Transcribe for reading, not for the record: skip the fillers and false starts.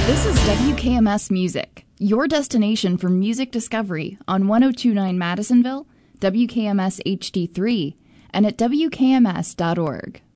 This is WKMS Music, your destination for music discovery on 1029 Madisonville, WKMS HD3, and at WKMS.org.